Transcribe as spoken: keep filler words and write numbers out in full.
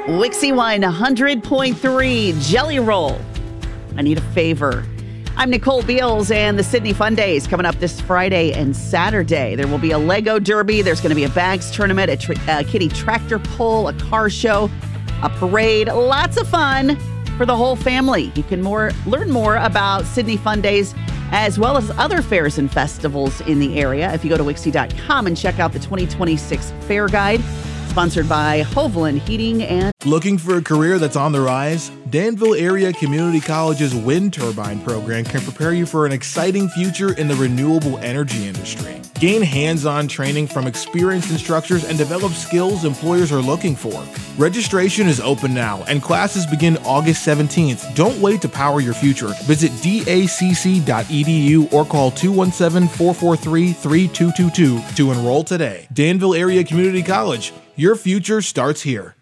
Wixie one hundred point three Jelly Roll. I need a favor. I'm Nicole Beals, and the Sydney Fun Days coming up this Friday and Saturday. There will be a Lego Derby. There's going to be a bags tournament, a, tra- a kitty tractor pull, a car show, a parade. Lots of fun for the whole family. You can more learn more about Sydney Fun Days as well as other fairs and festivals in the area if you go to Wixie dot com and check out the twenty twenty-six Fair Guide. Sponsored by Hovland Heating and... Looking for a career that's on the rise? Danville Area Community College's wind turbine program can prepare you for an exciting future in the renewable energy industry. Gain hands-on training from experienced instructors and develop skills employers are looking for. Registration is open now, and classes begin August seventeenth. Don't wait to power your future. Visit D A C C dot E D U or call two one seven, four four three, three two two two to enroll today. Danville Area Community College. Your future starts here.